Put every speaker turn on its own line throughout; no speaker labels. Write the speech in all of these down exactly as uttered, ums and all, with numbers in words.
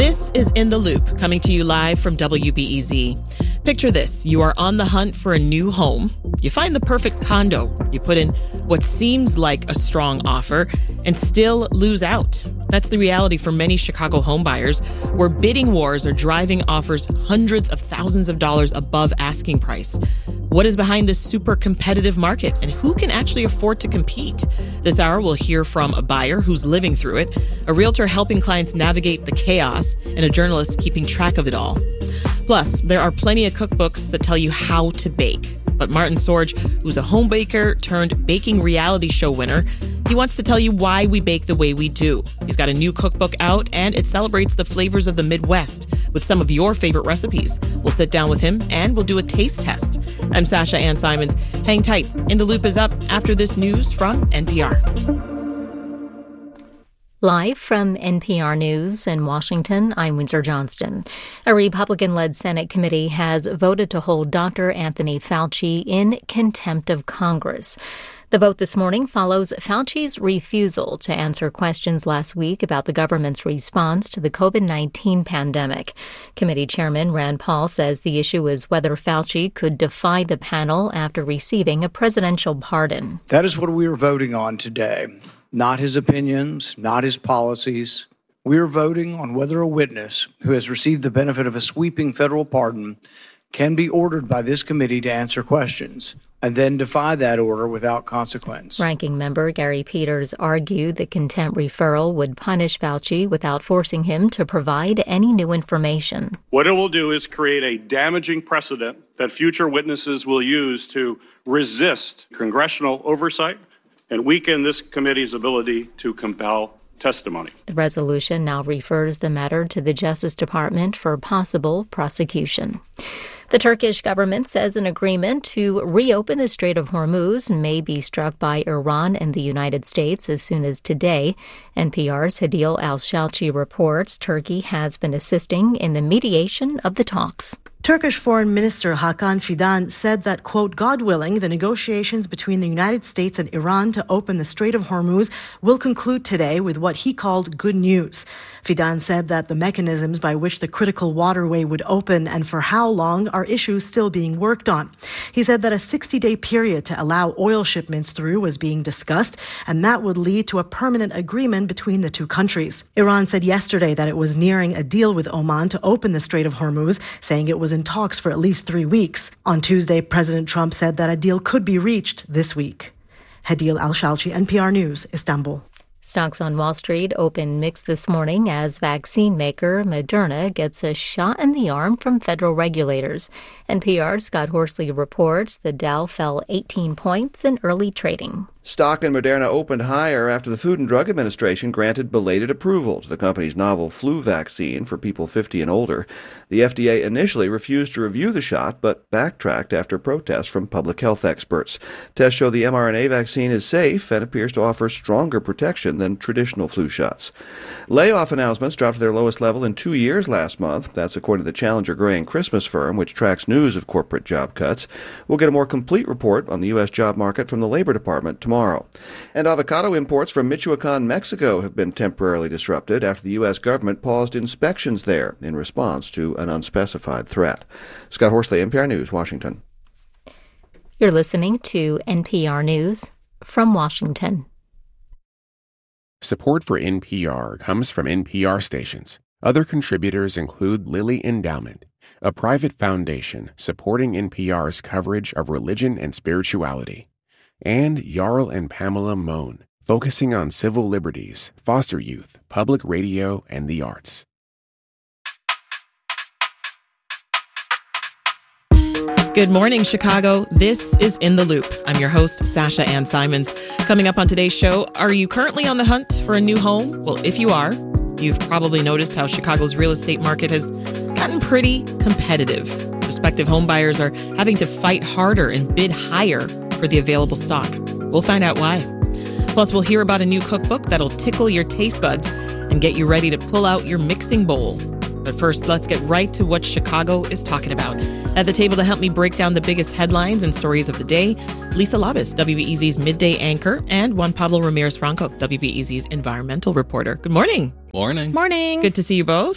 This is In the Loop, coming to you live from W B E Z. Picture this. You are on the hunt for a new home. You find the perfect condo. You put in what seems like a strong offer and still lose out. That's the reality for many Chicago homebuyers, where bidding wars are driving offers hundreds of thousands of dollars above asking price. What is behind this super competitive market, and who can actually afford to compete? This hour, we'll hear from a buyer who's living through it, a realtor helping clients navigate the chaos, and a journalist keeping track of it all. Plus, there are plenty of cookbooks that tell you how to bake. But Martin Sorge, who's a home baker turned baking reality show winner, he wants to tell you why we bake the way we do. He's got a new cookbook out, and it celebrates the flavors of the Midwest with some of your favorite recipes. We'll sit down with him, and we'll do a taste test. I'm Sasha Ann Simons. Hang tight. In the Loop is up after this news from N P R.
Live from N P R News in Washington, I'm Windsor Johnston. A Republican-led Senate committee has voted to hold Doctor Anthony Fauci in contempt of Congress. The vote this morning follows Fauci's refusal to answer questions last week about the government's response to the covid nineteen pandemic. Committee Chairman Rand Paul says the issue is whether Fauci could defy the panel after receiving a presidential pardon.
That is what we are voting on today. Not his opinions, not his policies. We are voting on whether a witness who has received the benefit of a sweeping federal pardon can be ordered by this committee to answer questions and then defy that order without consequence.
Ranking member Gary Peters argued the contempt referral would punish Fauci without forcing him to provide any new information.
What it will do is create a damaging precedent that future witnesses will use to resist congressional oversight and weaken this committee's ability to compel testimony.
The resolution now refers the matter to the Justice Department for possible prosecution. The Turkish government says an agreement to reopen the Strait of Hormuz may be struck by Iran and the United States as soon as today. N P R's Hadil Al-Shalchi reports Turkey has been assisting in the mediation of the talks.
Turkish Foreign Minister Hakan Fidan said that, quote, God willing, the negotiations between the United States and Iran to open the Strait of Hormuz will conclude today with what he called good news. Fidan said that the mechanisms by which the critical waterway would open and for how long are issues still being worked on. He said that a sixty-day period to allow oil shipments through was being discussed, and that would lead to a permanent agreement between the two countries. Iran said yesterday that it was nearing a deal with Oman to open the Strait of Hormuz, saying it was in talks for at least three weeks. On Tuesday, President Trump said that a deal could be reached this week. Hadil Al-Shalchi, N P R News, Istanbul.
Stocks on Wall Street opened mixed this morning as vaccine maker Moderna gets a shot in the arm from federal regulators. N P R's Scott Horsley reports the Dow fell eighteen points in early trading.
Stock in Moderna opened higher after the Food and Drug Administration granted belated approval to the company's novel flu vaccine for people fifty and older. The F D A initially refused to review the shot, but backtracked after protests from public health experts. Tests show the mRNA vaccine is safe and appears to offer stronger protection than traditional flu shots. Layoff announcements dropped to their lowest level in two years last month. That's according to the Challenger Gray and Christmas firm, which tracks news of corporate job cuts. We'll get a more complete report on the U S job market from the Labor Department tomorrow. And avocado imports from Michoacan, Mexico have been temporarily disrupted after the U S government paused inspections there in response to an unspecified threat. Scott Horsley, N P R News, Washington.
You're listening to N P R News from Washington.
Support for N P R comes from N P R stations. Other contributors include Lilly Endowment, a private foundation supporting N P R's coverage of religion and spirituality, and Jarl and Pamela Mohn, focusing on civil liberties, foster youth, public radio, and the arts.
Good morning, Chicago. This is In the Loop. I'm your host, Sasha Ann Simons. Coming up on today's show, are you currently on the hunt for a new home? Well, if you are, you've probably noticed how Chicago's real estate market has gotten pretty competitive. Prospective homebuyers are having to fight harder and bid higher for the available stock. We'll find out why. Plus, we'll hear about a new cookbook that'll tickle your taste buds and get you ready to pull out your mixing bowl. But first, let's get right to what Chicago is talking about. At the table to help me break down the biggest headlines and stories of the day, Lisa Labus, W B E Z's midday anchor, and Juan Pablo Ramirez Franco, W B E Z's environmental reporter. Good morning.
Morning.
Morning. Good to see you both.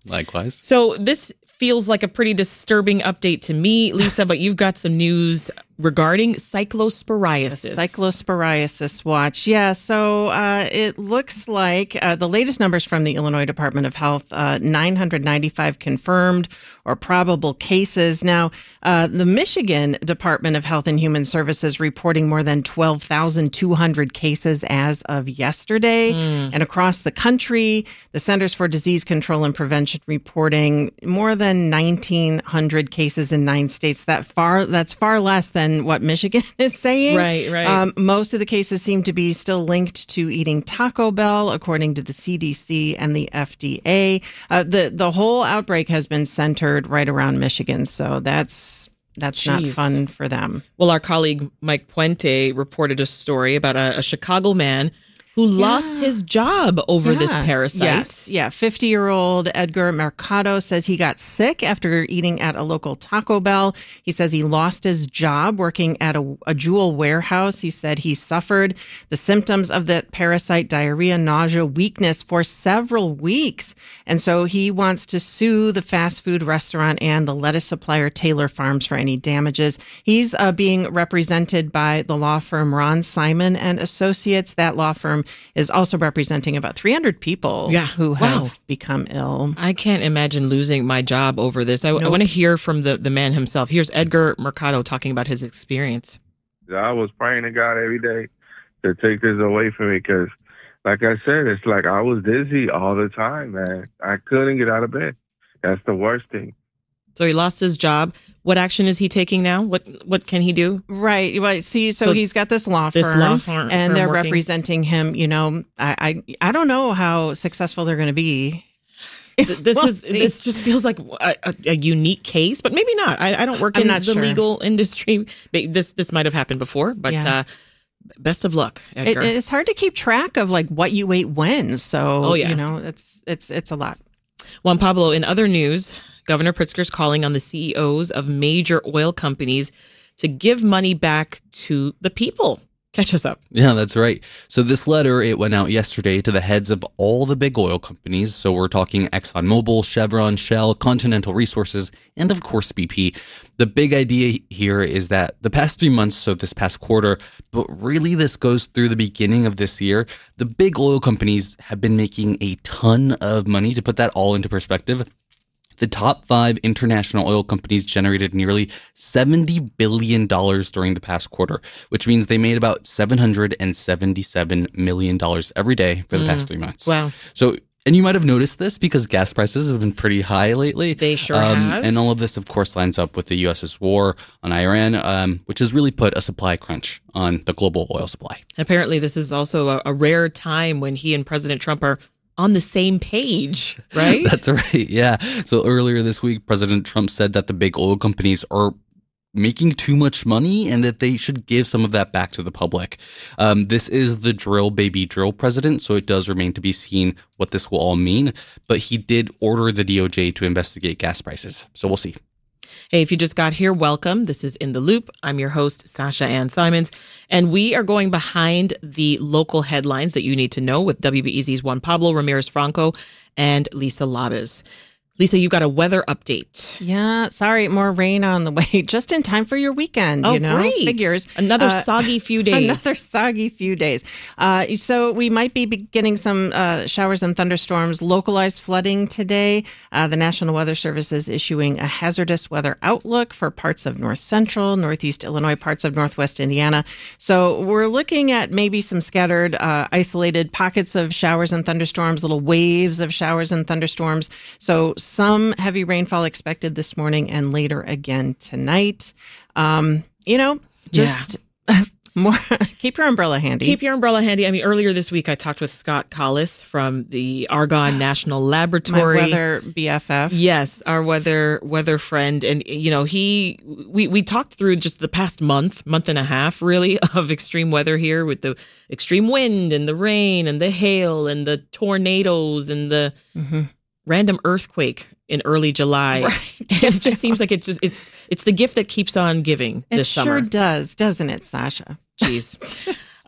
Likewise.
So this feels like a pretty disturbing update to me, Lisa, but you've got some news regarding cyclosporiasis.
The cyclosporiasis watch. Yeah, so uh, it looks like uh, the latest numbers from the Illinois Department of Health, uh, nine hundred ninety-five confirmed or probable cases. Now, uh, the Michigan Department of Health and Human Services reporting more than twelve thousand two hundred cases as of yesterday. Mm. And across the country, the Centers for Disease Control and Prevention reporting more than nineteen hundred cases in nine states. That far, that's far less than what Michigan is saying.
Right, right.
Um, most of the cases seem to be still linked to eating Taco Bell, according to the C D C and the F D A. Uh, the the whole outbreak has been centered right around Michigan, so that's that's Jeez. not fun for them.
Well, our colleague Mike Puente reported a story about a, a Chicago man who yeah. lost his job over yeah. this parasite.
Yes, yeah. fifty-year-old Edgar Mercado says he got sick after eating at a local Taco Bell. He says he lost his job working at a, a Jewel warehouse. He said he suffered the symptoms of the parasite, diarrhea, nausea, weakness for several weeks. And so he wants to sue the fast food restaurant and the lettuce supplier Taylor Farms for any damages. He's uh, being represented by the law firm Ron Simon and Associates. That law firm is also representing about three hundred people
yeah.
who have
wow.
become ill.
I can't imagine losing my job over this. I, nope. I want to hear from the, the man himself. Here's Edgar Mercado talking about his experience.
I was praying to God every day to take this away from me because, like I said, it's like I was dizzy all the time, man. I couldn't get out of bed. That's the worst thing.
So he lost his job. What action is he taking now? What what can he do?
Right. Right. See, so, so he's got this law firm,
this law firm
and they're
working.
representing him. You know, I, I I don't know how successful they're going to be.
This
we'll
is
see.
This just feels like a, a, a unique case, but maybe not. I, I don't work
I'm
in
not
the
sure.
legal industry. This this might have happened before, but yeah. uh, best of luck, Edgar.
It, it's hard to keep track of like what you ate when. So
oh, yeah.
you know, it's it's it's a lot.
Juan Pablo, in other news, Governor Pritzker's calling on the C E Os of major oil companies to give money back to the people. Catch us up.
Yeah, that's right. So this letter, it went out yesterday to the heads of all the big oil companies. So we're talking ExxonMobil, Chevron, Shell, Continental Resources, and of course B P. The big idea here is that the past three months, so this past quarter, but really this goes through the beginning of this year, the big oil companies have been making a ton of money. To put that all into perspective, the top five international oil companies generated nearly seventy billion dollars during the past quarter, which means they made about seven hundred seventy-seven million dollars every day for the mm. past three months.
Wow.
So, and you might have noticed this because gas prices have been pretty high lately.
They sure
um,
have.
And all of this, of course, lines up with the U S's war on Iran, um, which has really put a supply crunch on the global oil supply.
Apparently, this is also a, a rare time when he and President Trump are on the same page, right?
That's right, yeah. So earlier this week, President Trump said that the big oil companies are making too much money and that they should give some of that back to the public. Um, this is the drill baby drill president, so it does remain to be seen what this will all mean. But he did order the D O J to investigate gas prices, so we'll see.
Hey, if you just got here, welcome. This is In the Loop. I'm your host, Sasha Ann Simons, and we are going behind the local headlines that you need to know with W B E Z's Juan Pablo Ramirez-Franco and Lisa Labez. Lisa, you got a weather update.
Yeah, sorry, more rain on the way, just in time for your weekend.
Oh,
you know,
great.
Figures.
Another
uh,
soggy few days.
Another soggy few days. Uh, so we might be getting some uh, showers and thunderstorms, localized flooding today. Uh, the National Weather Service is issuing a hazardous weather outlook for parts of north central, northeast Illinois, parts of northwest Indiana. So we're looking at maybe some scattered, uh, isolated pockets of showers and thunderstorms, little waves of showers and thunderstorms. So some heavy rainfall expected this morning and later again tonight. Um, you know, just yeah. more keep your umbrella handy.
Keep your umbrella handy. I mean, earlier this week, I talked with Scott Collis from the Argonne National Laboratory.
My weather B F F.
Yes, our weather weather friend. And, you know, he we, we talked through just the past month, month and a half, really, of extreme weather here with the extreme wind and the rain and the hail and the tornadoes and the mm-hmm. random earthquake in early July.
Right.
It just seems like it's just it's it's the gift that keeps on giving
it
this summer.
It sure does, doesn't it, Sasha?
Jeez.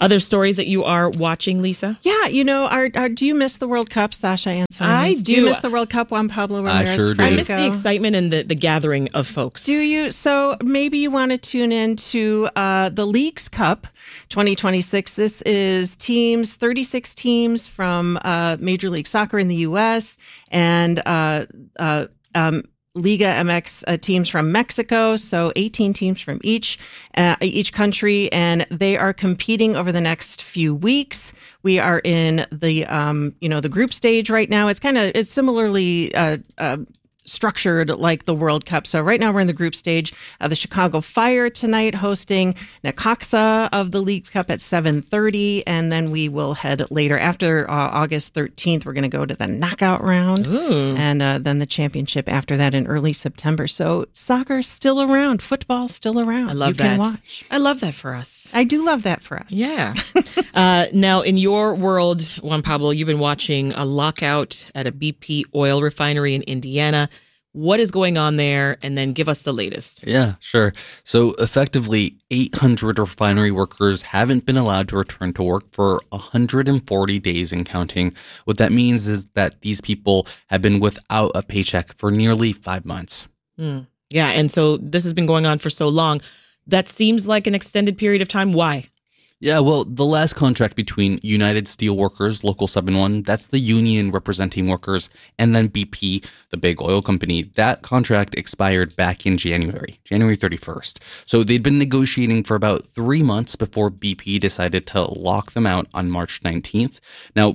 Other stories that you are watching, Lisa?
Yeah, you know, are, are, do you miss the World Cup, Sasha and Simon?
I
do. Do you miss the World Cup, Juan Pablo Ramirez?
I sure do.
I miss the excitement and the, the gathering of folks.
Do you? So maybe you want to tune in to uh, the Leagues Cup twenty twenty-six. This is teams, thirty-six teams from uh, Major League Soccer in the U S and uh, uh, um, Liga M X uh, teams from Mexico, so eighteen teams from each uh, each country, and they are competing over the next few weeks. We are in the um, you know the group stage right now. It's kind of it's similarly uh, uh, structured like the World Cup. So right now we're in the group stage. Uh, the Chicago Fire tonight hosting Necaxa of the Leagues Cup at seven thirty, and then we will head later after uh, August thirteenth. We're going to go to the knockout round,
Ooh.
and uh, then the championship after that in early September. So soccer's still around, football's still around.
I love
you
that.
Can watch.
I love that for us.
I do love that for us.
Yeah. uh, now, in your world, Juan Pablo, you've been watching a lockout at a B P oil refinery in Indiana. What is going on there? And then give us the latest.
Yeah, sure. So effectively, eight hundred refinery workers haven't been allowed to return to work for one hundred forty days and counting. What that means is that these people have been without a paycheck for nearly five months.
Mm. Yeah. And so this has been going on for so long. That seems like an extended period of time. Why?
Yeah, well, the last contract between United Steelworkers, Local seven one, that's the union representing workers, and then B P, the big oil company, that contract expired back in January, January thirty-first. So they'd been negotiating for about three months before B P decided to lock them out on March nineteenth. Now,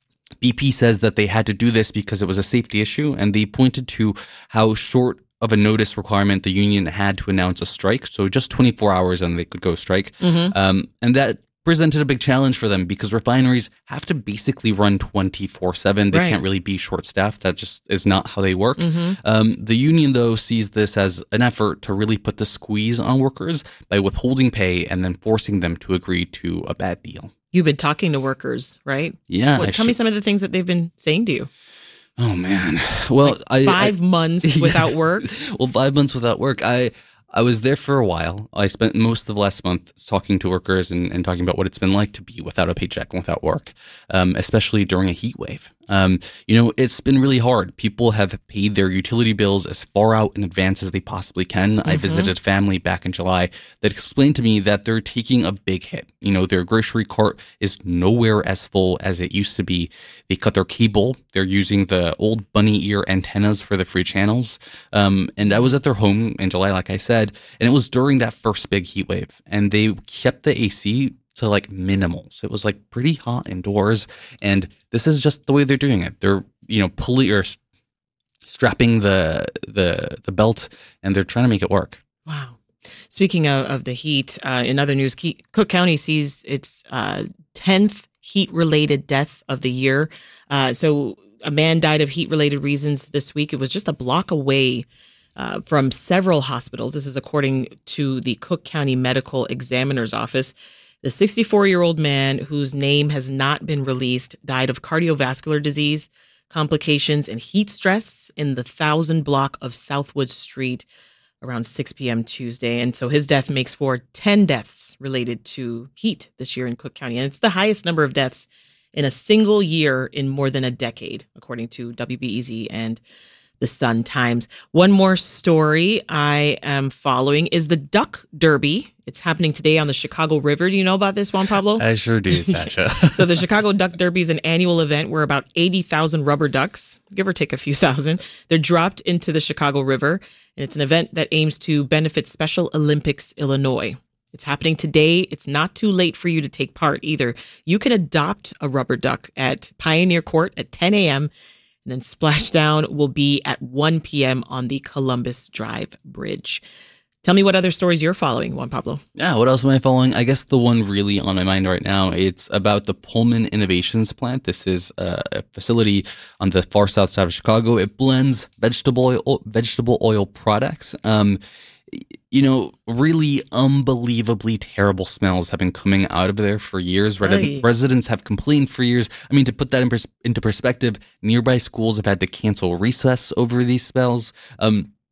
B P says that they had to do this because it was a safety issue, and they pointed to how short of a notice requirement the union had to announce a strike. So just twenty-four hours and they could go strike. Mm-hmm. Um, and that presented a big challenge for them because refineries have to basically run twenty-four seven. They
right.
can't really be short-staffed. That just is not how they work.
Mm-hmm.
Um, the union, though, sees this as an effort to really put the squeeze on workers by withholding pay and then forcing them to agree to a bad deal.
You've been talking to workers, right?
Yeah.
What,
I
tell
should...
me some of the things that they've been saying to you.
Oh, man. Well,
like
I,
five
I,
months without work.
Well, five months without work. I I was there for a while. I spent most of last month talking to workers and, and talking about what it's been like to be without a paycheck and without work, um, especially during a heat wave. Um, you know, it's been really hard. People have paid their utility bills as far out in advance as they possibly can. Mm-hmm. I visited family back in July that explained to me that they're taking a big hit. You know, their grocery cart is nowhere as full as it used to be. They cut their cable. They're using the old bunny ear antennas for the free channels. Um, and I was at their home in July, like I said, and it was during that first big heat wave. And they kept the A C to like minimal. So it was like pretty hot indoors. And this is just the way they're doing it. They're, you know, pulling or strapping the the the belt and they're trying to make it work.
Wow. Speaking of, of the heat, uh, in other news, Cook County sees its uh, tenth heat-related death of the year. Uh, so a man died of heat-related reasons this week. It was just a block away uh, from several hospitals. This is according to the Cook County Medical Examiner's Office. The sixty-four-year-old man, whose name has not been released, died of cardiovascular disease, complications, and heat stress in the Thousand block of Southwood Street around six p.m. Tuesday. And so his death makes for ten deaths related to heat this year in Cook County. And it's the highest number of deaths in a single year in more than a decade, according to W B E Z and the Sun Times. One more story I am following is the Duck Derby. It's happening today on the Chicago River. Do you know about this, Juan Pablo?
I sure do, Sasha.
So the Chicago Duck Derby is an annual event where about eighty thousand rubber ducks, give or take a few thousand, they're dropped into the Chicago River. And it's an event that aims to benefit Special Olympics Illinois. It's happening today. It's not too late for you to take part either. You can adopt a rubber duck at Pioneer Court at ten a.m., and then splashdown will be at one p.m. on the Columbus Drive Bridge. Tell me what other stories you're following, Juan Pablo.
Yeah, what else am I following? I guess the one really on my mind right now, it's about the Pullman Innovations Plant. This is a facility on the far south side of Chicago. It blends vegetable oil, vegetable oil products. Um, you know, really unbelievably terrible smells have been coming out of there for years. Right. Residents have complained for years. I mean, to put that in pers- into perspective, nearby schools have had to cancel recess over these smells. Um,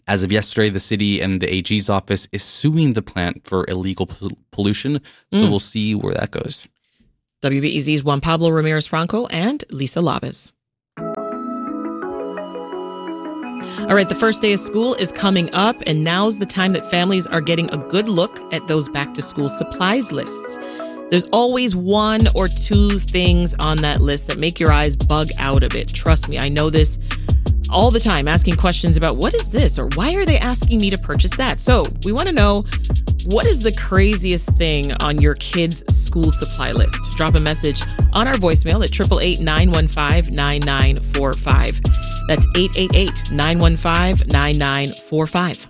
As of yesterday, the city and the A G's office is suing the plant for illegal pol- pollution. So mm. we'll see where that goes.
W B E Z's Juan Pablo Ramirez-Franco and Lisa Labez. All right, the first day of school is coming up, and now's the time that families are getting a good look at those back-to-school supplies lists. There's always one or two things on that list that make your eyes bug out a bit. Trust me, I know this all the time, asking questions about what is this or why are they asking me to purchase that? So we want to know, what is the craziest thing on your kids' school supply list? Drop a message on our voicemail at eight eight eight, nine one five, nine nine four five. That's eight eight eight, nine one five, nine nine four five.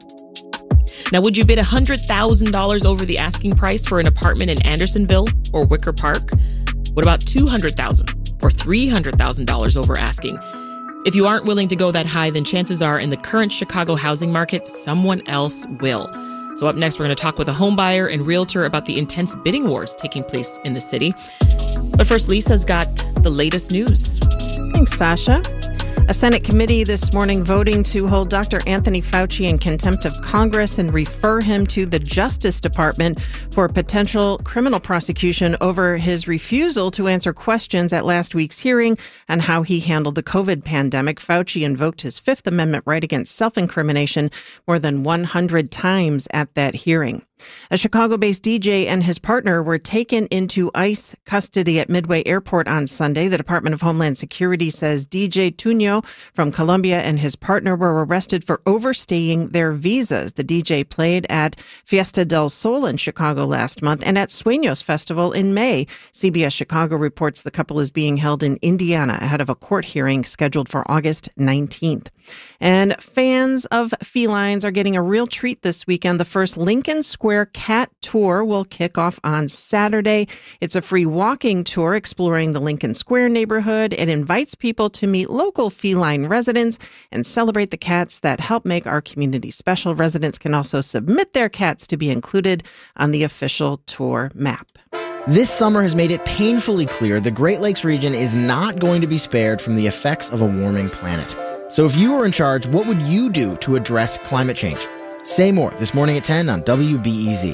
Now, would you bid one hundred thousand dollars over the asking price for an apartment in Andersonville or Wicker Park? What about two hundred thousand dollars or three hundred thousand dollars over asking? If you aren't willing to go that high, then chances are in the current Chicago housing market, someone else will. So up next, we're going to talk with a home buyer and realtor about the intense bidding wars taking place in the city. But first, Lisa's got the latest news.
Thanks, Sasha. A Senate committee this morning voting to hold Doctor Anthony Fauci in contempt of Congress and refer him to the Justice Department for potential criminal prosecution over his refusal to answer questions at last week's hearing on how he handled the COVID pandemic. Fauci invoked his Fifth Amendment right against self-incrimination more than one hundred times at that hearing. A Chicago-based D J and his partner were taken into ICE custody at Midway Airport on Sunday. The Department of Homeland Security says D J Tunio from Colombia and his partner were arrested for overstaying their visas. The D J played at Fiesta del Sol in Chicago last month and at Sueños Festival in May. C B S Chicago reports the couple is being held in Indiana ahead of a court hearing scheduled for August nineteenth. And fans of felines are getting a real treat this weekend. The first Lincoln Square Cat Tour will kick off on Saturday. It's a free walking tour exploring the Lincoln Square neighborhood. It invites people to meet local feline residents and celebrate the cats that help make our community special. Residents can also submit their cats to be included on the official tour map.
This summer has made it painfully clear the Great Lakes region is not going to be spared from the effects of a warming planet. So if you were in charge, what would you do to address climate change? Say more this morning at ten on W B E Z.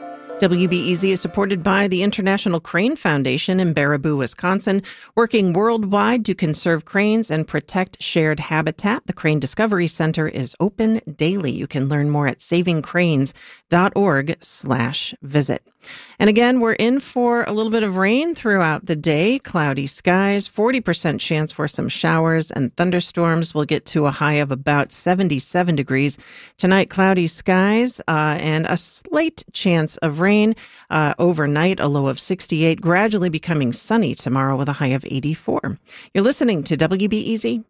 W B E Z is supported by the International Crane Foundation in Baraboo, Wisconsin, working worldwide to conserve cranes and protect shared habitat. The Crane Discovery Center is open daily. You can learn more at saving cranes dot org slash visit. And again, we're in for a little bit of rain throughout the day. Cloudy skies, forty percent chance for some showers and thunderstorms. We'll get to a high of about seventy-seven degrees. Tonight, cloudy skies uh, and a slight chance of rain. Uh, overnight, a low of sixty-eight, gradually becoming sunny tomorrow with a high of eighty-four. You're listening to W B E Z.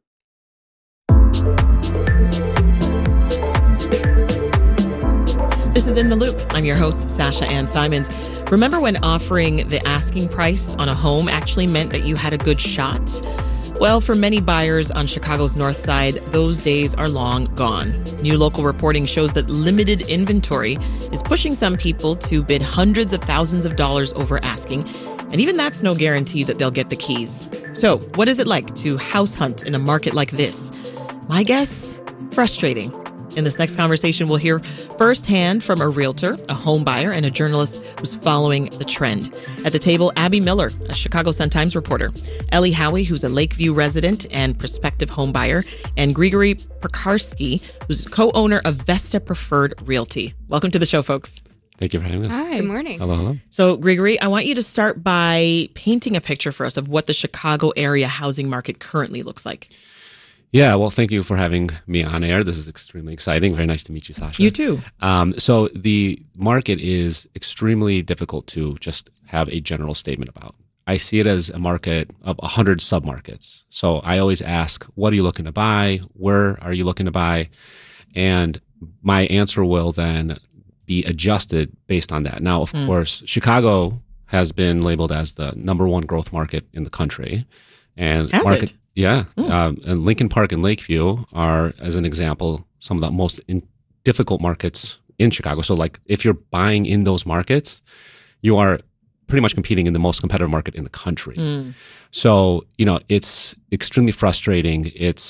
This is In the Loop. I'm your host, Sasha Ann Simons. Remember when offering the asking price on a home actually meant that you had a good shot? Well, for many buyers on Chicago's north side, those days are long gone. New local reporting shows that limited inventory is pushing some people to bid hundreds of thousands of dollars over asking, and even that's no guarantee that they'll get the keys. So, what is it like to house hunt in a market like this? My guess? Frustrating. In this next conversation, we'll hear firsthand from a realtor, a home buyer, and a journalist who's following the trend. At the table, Abby Miller, a Chicago Sun-Times reporter, Ellie Howie, who's a Lakeview resident and prospective home buyer, and Grigory Pekarski, who's co-owner of Vesta Preferred Realty. Welcome to the show, folks.
Thank you for having us.
Hi.
Good morning.
Hello, hello.
So, Grigory, I want you to start by painting a picture for us of what the Chicago area housing market currently looks like.
Yeah, well, thank you for having me on air. This is extremely exciting. Very nice to meet you, Sasha.
You too.
Um, so the market is extremely difficult to just have a general statement about. I see it as a market of one hundred submarkets. So I always ask, what are you looking to buy? Where are you looking to buy? And my answer will then be adjusted based on that. Now, of mm. course, Chicago has been labeled as the number one growth market in the country. And
has
market,
it?
Yeah. Mm. Um, and Lincoln Park and Lakeview are, as an example, some of the most in difficult markets in Chicago. So like if you're buying in those markets, you are pretty much competing in the most competitive market in the country. Mm. So, you know, it's extremely frustrating. It's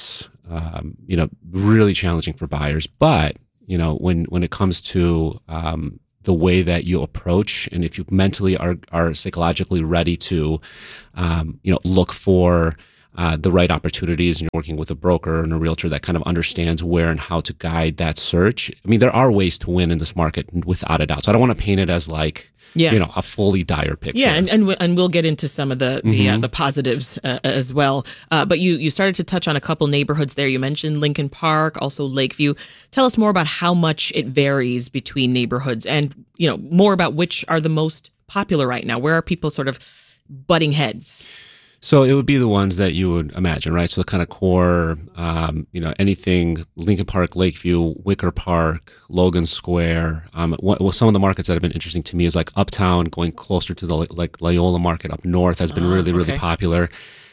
um, you know, really challenging for buyers. But, you know, when, when it comes to um, the way that you approach, and if you mentally are, are psychologically ready to, um, you know, look for Uh, the right opportunities, and you're working with a broker and a realtor that kind of understands where and how to guide that search. I mean, there are ways to win in this market without a doubt. So I don't want to paint it as like, yeah. you know, a fully dire picture.
Yeah, and and, w- and we'll get into some of the the, mm-hmm. uh, the positives uh, as well. Uh, but you you started to touch on a couple neighborhoods there. You mentioned Lincoln Park, also Lakeview. Tell us more about how much it varies between neighborhoods, and you know more about which are the most popular right now. Where are people sort of butting heads?
So it would be the ones that you would imagine, right? So the kind of core, um, you know, anything Lincoln Park, Lakeview, Wicker Park, Logan Square. Um, what, well, some of the markets that have been interesting to me is like Uptown, going closer to the like Loyola Market up north has been oh, really, really okay. popular.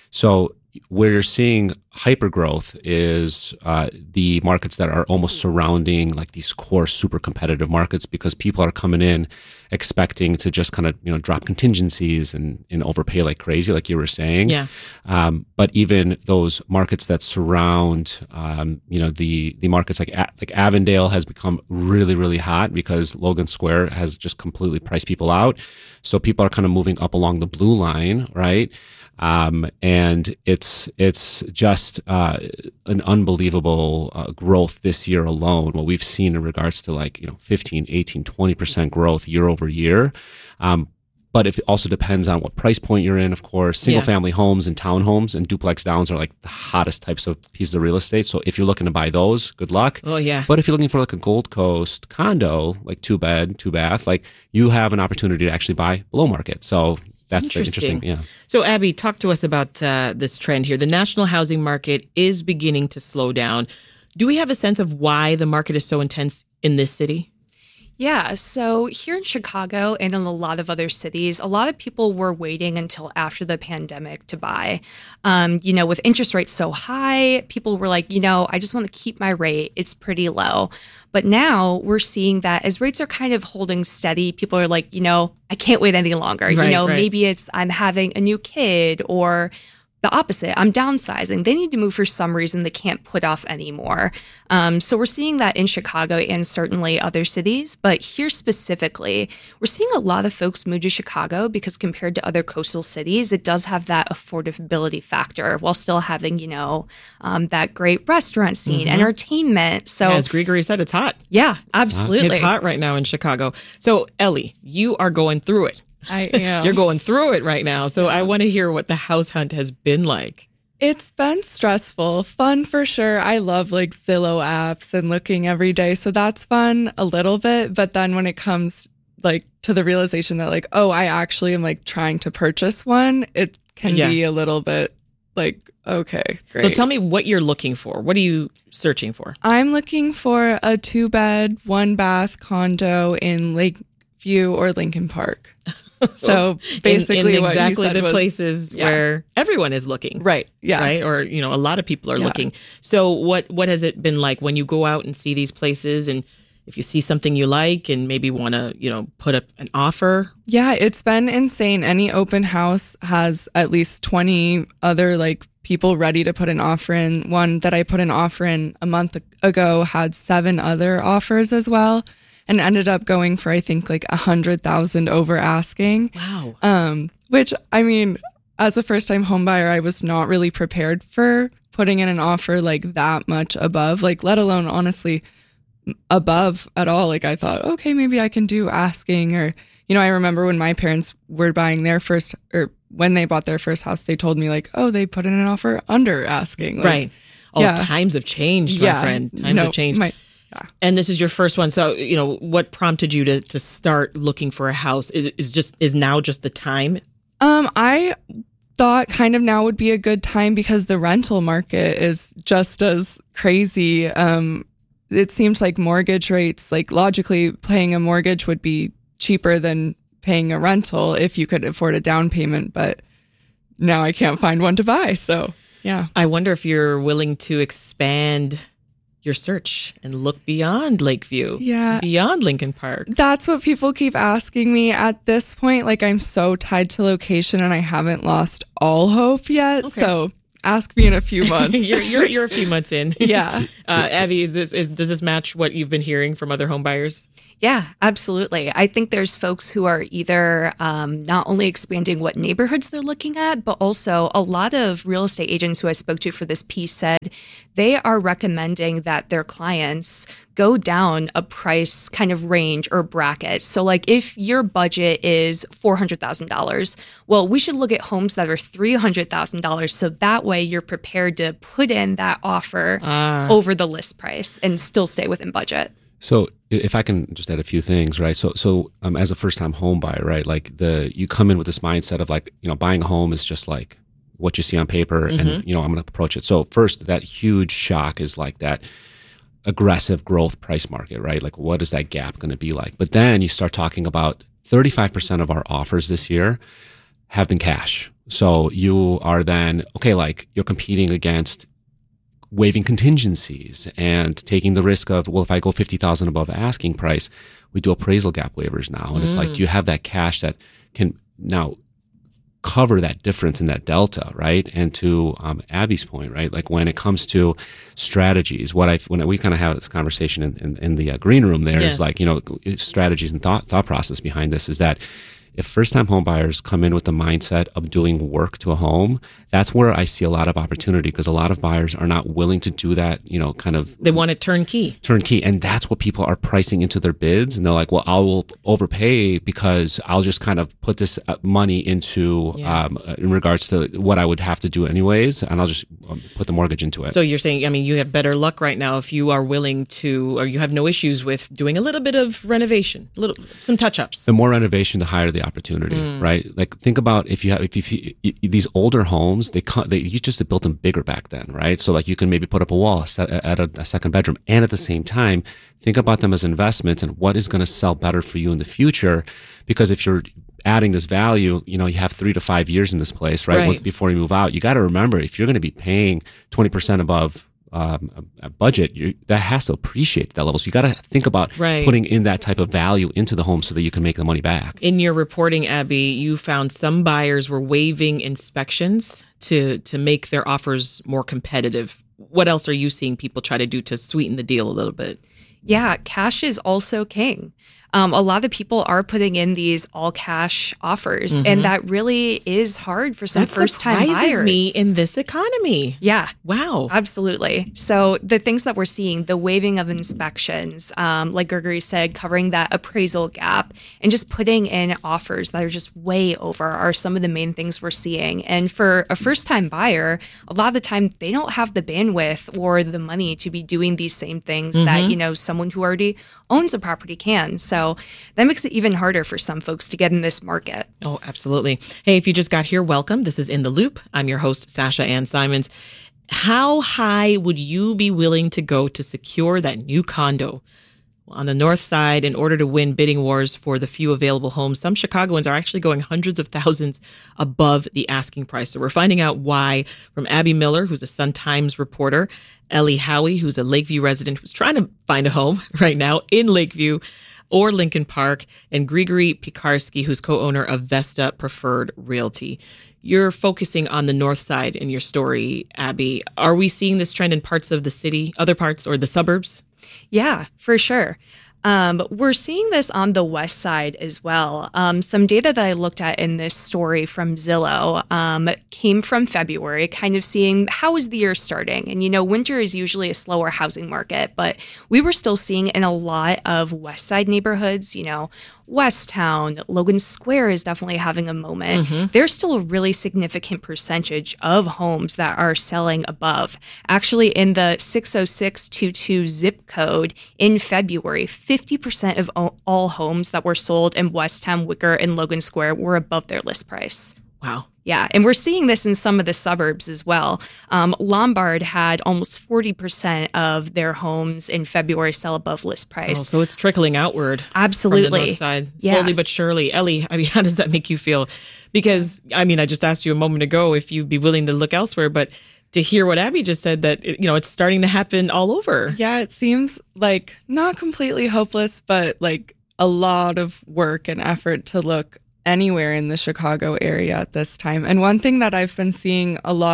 So where you're seeing hyper growth is uh, the markets that are almost surrounding like these core super competitive markets, because people are coming in expecting to just kind of, you know, drop contingencies and, and overpay like crazy, like you were saying.
Yeah.
Um, but even those markets that surround, um, you know, the the markets like like Avondale has become really, really hot because Logan Square has just completely priced people out. So people are kind of moving up along the blue line, right? Um, and it's it's just uh, an unbelievable uh, growth this year alone. What we've seen in regards to like, you know, fifteen, eighteen, twenty percent growth year over year. Um, but it also depends on what price point you're in, of course. Single yeah. family homes and townhomes and duplex downs are like the hottest types of pieces of real estate. So if you're looking to buy those, good luck.
Oh, yeah.
But if you're looking for like a Gold Coast condo, like two bed, two bath, like you have an opportunity to actually buy below market. So that's interesting. interesting. Yeah.
So, Abby, talk to us about uh, this trend here. The national housing market is beginning to slow down. Do we have a sense of why the market is so intense in this city?
Yeah, so here in Chicago and in a lot of other cities, a lot of people were waiting until after the pandemic to buy. Um, you know, with interest rates so high, people were like, you know, I just want to keep my rate. It's pretty low. But now we're seeing that as rates are kind of holding steady, people are like, you know, I can't wait any longer. Right, you know, right. maybe it's I'm having a new kid, or the opposite, I'm downsizing. They need to move for some reason they can't put off anymore. Um, so we're seeing that in Chicago and certainly other cities. But here specifically, we're seeing a lot of folks move to Chicago because compared to other coastal cities, it does have that affordability factor while still having, you know, um, that great restaurant scene, mm-hmm. entertainment. So
yeah, as Gregory said, it's hot.
Yeah, absolutely.
It's hot right now in Chicago. So Ellie, you are going through it.
I am.
You're going through it right now. So I want to hear what the house hunt has been like.
It's been stressful, fun for sure. I love like Zillow apps and looking every day. So that's fun a little bit. But then when it comes like to the realization that like, oh, I actually am like trying to purchase one, it can yeah. be a little bit like, okay, great.
So tell me what you're looking for. What are you searching for?
I'm looking for a two bed, one bath condo in Lakeview or Lincoln Park. So basically,
in, in exactly
what you said
the
was,
places
yeah.
where everyone is looking,
right? Yeah,
right, or you know, a lot of people are
yeah.
looking. So what what has it been like when you go out and see these places, and if you see something you like and maybe want to, you know, put up an offer?
Yeah, it's been insane. Any open house has at least twenty other like people ready to put an offer in. One that I put an offer in a month ago had seven other offers as well. And ended up going for, I think, like a hundred thousand over asking.
Wow.
Um, which, I mean, as a first time home buyer, I was not really prepared for putting in an offer like that much above, like, let alone honestly above at all. Like, I thought, okay, maybe I can do asking. Or, you know, I remember when my parents were buying their first, or when they bought their first house, they told me like, oh, they put in an offer under asking. Like,
right. Oh,
yeah.
times have changed, my
yeah.
friend. Times
no,
have changed.
My,
Yeah. And this is your first one. So, you know, what prompted you to, to start looking for a house? Is, is just is now just the time?
Um, I thought kind of now would be a good time because the rental market is just as crazy. Um, it seems like mortgage rates, like logically paying a mortgage would be cheaper than paying a rental if you could afford a down payment. But now I can't find one to buy. So, yeah.
I wonder if you're willing to expand your search and look beyond Lakeview,
yeah,
beyond Lincoln Park.
That's what people keep asking me at this point. Like, I'm so tied to location and I haven't lost all hope yet. Okay. So ask me in a few months.
you're, you're you're a few months in.
Yeah.
Uh, Abby, is this is does this match what you've been hearing from other home buyers?
Yeah, absolutely. I think there's folks who are either um, not only expanding what neighborhoods they're looking at, but also a lot of real estate agents who I spoke to for this piece said they are recommending that their clients go down a price kind of range or bracket. So like if your budget is four hundred thousand dollars, well, we should look at homes that are three hundred thousand dollars. So that way you're prepared to put in that offer uh. over the list price and still stay within budget.
So if I can just add a few things, right? So so um, as a first-time home buyer, right, like the you come in with this mindset of like, you know, buying a home is just like what you see on paper, mm-hmm. and you know, I'm going to approach it. So first, that huge shock is like that aggressive growth price market, right? Like, what is that gap going to be like? But then you start talking about thirty-five percent of our offers this year have been cash. So you are then okay, like you're competing against waiving contingencies and taking the risk of, well, if I go fifty thousand above asking price, we do appraisal gap waivers now. And mm. it's like, do you have that cash that can now cover that difference in that delta, right? And to um, Abby's point, right? Like when it comes to strategies, what I when we kind of have this conversation in, in, in the uh, green room there yes. is like, you know, strategies and thought thought process behind this is that if first-time home buyers come in with the mindset of doing work to a home, that's where I see a lot of opportunity because a lot of buyers are not willing to do that, you know, kind of...
They want it turnkey.
Turnkey. And that's what people are pricing into their bids. And they're like, well, I will overpay because I'll just kind of put this money into, yeah. um, in regards to what I would have to do anyways, and I'll just put the mortgage into it.
So you're saying, I mean, you have better luck right now if you are willing to, or you have no issues with doing a little bit of renovation, a little, some touch-ups.
The more renovation, the higher the opportunity, mm. right? Like think about if you have if you, if you these older homes, they they you just built them bigger back then, right? So like you can maybe put up a wall at a, a second bedroom, and at the same time think about them as investments and what is going to sell better for you in the future. Because if you're adding this value, you know, you have three to five years in this place, right? right. Once before you move out, you got to remember if you're going to be paying twenty percent above Um, a budget, you, that has to appreciate that level. So you got to think about right. putting in that type of value into the home so that you can make the money back.
In your reporting, Abby, you found some buyers were waiving inspections to to make their offers more competitive. What else are you seeing people try to do to sweeten the deal a little bit?
Yeah, cash is also king. Um, a lot of people are putting in these all cash offers, mm-hmm. and that really is hard for some first time buyers.
That surprises me in this economy.
Yeah.
Wow.
Absolutely. So the things that we're seeing, the waiving of inspections, um, like Gregory said, covering that appraisal gap and just putting in offers that are just way over are some of the main things we're seeing. And for a first time buyer, a lot of the time they don't have the bandwidth or the money to be doing these same things mm-hmm. that, you know, someone who already owns a property can. So So that makes it even harder for some folks to get in this market.
Oh, absolutely. Hey, if you just got here, welcome. This is In the Loop. I'm your host, Sasha Ann Simons. How high would you be willing to go to secure that new condo? On the north side, in order to win bidding wars for the few available homes, some Chicagoans are actually going hundreds of thousands above the asking price. So we're finding out why from Abby Miller, who's a Sun-Times reporter, Ellie Howie, who's a Lakeview resident who's trying to find a home right now in Lakeview or Lincoln Park, and Grigory Pekarsky, who's co-owner of Vesta Preferred Realty. You're focusing on the north side in your story, Abby. Are we seeing this trend in parts of the city, other parts, or the suburbs?
Yeah, for sure. Um, we're seeing this on the west side as well. Um, some data that I looked at in this story from Zillow um, came from February, kind of seeing how is the year starting. And, you know, winter is usually a slower housing market, but we were still seeing in a lot of west side neighborhoods, you know, Westtown, Logan Square is definitely having a moment. Mm-hmm. There's still a really significant percentage of homes that are selling above. Actually, in the six oh six two two zip code in February, fifty percent of all homes that were sold in Westtown, Wicker, and Logan Square were above their list price.
Wow.
Yeah, and we're seeing this in some of the suburbs as well. Um, Lombard had almost forty percent of their homes in February sell above list price.
Oh, so it's trickling outward.
Absolutely.
From the north side, slowly yeah. but surely. Ellie, I mean, how does that make you feel? Because, I mean, I just asked you a moment ago if you'd be willing to look elsewhere, but to hear what Abby just said, that, you know, it's starting to happen all over.
Yeah, it seems like not completely hopeless, but like a lot of work and effort to look anywhere in the Chicago area at this time. And one thing that I've been seeing a lot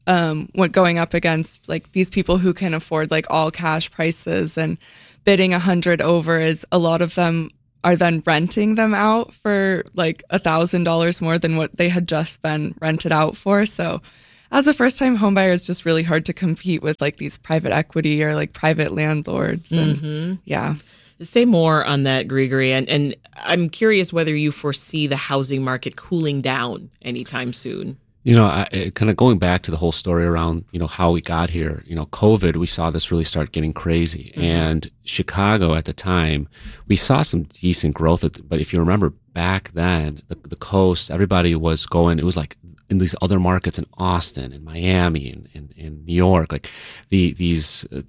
um, what going up against like these people who can afford like all cash prices and bidding a hundred over is a lot of them are then renting them out for like a thousand dollars more than what they had just been rented out for. So as a first time homebuyer, it's just really hard to compete with like these private equity or like private landlords. And
mm-hmm.
yeah.
Say more on that, Grigory. And, and I'm curious whether you foresee the housing market cooling down anytime soon.
You know, I, kind of going back to the whole story around, you know, how we got here, you know, COVID, we saw this really start getting crazy. Mm-hmm. And Chicago at the time, we saw some decent growth. But if you remember back then, the, the coast, everybody was going, it was like in these other markets in Austin and Miami and, and, and New York, like the these uh,